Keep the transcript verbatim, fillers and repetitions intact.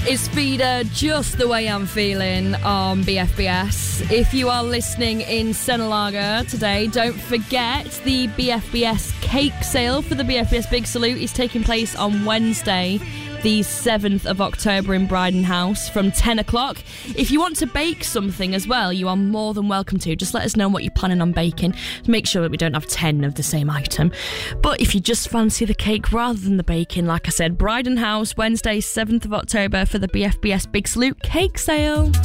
It's Feeder, Just the Way I'm Feeling on B F B S. If you are listening in Senalaga today, don't forget the B F B S cake sale for the B F B S Big Salute is taking place on Wednesday, the seventh of October in Bryden House from ten o'clock. If you want to bake something as well, you are more than welcome to. Just let us know what you're planning on baking to make sure that we don't have ten of the same item. But if you just fancy the cake rather than the baking, like I said, Bryden House, Wednesday, seventh of October for the B F B S Big Salute cake sale.